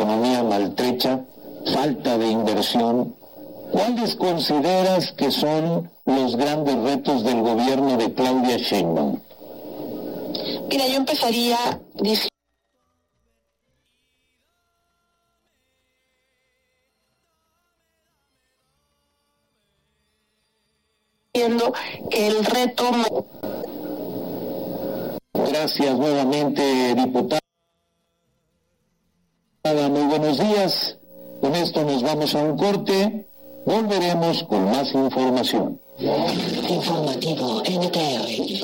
economía maltrecha, falta de inversión. ¿Cuáles consideras que son los grandes retos del gobierno de Claudia Sheinbaum? Mira, yo empezaría diciendo que el reto... Gracias nuevamente, diputada. Muy buenos días. Con esto nos vamos a un corte. Volveremos con más información. Informativo NTR.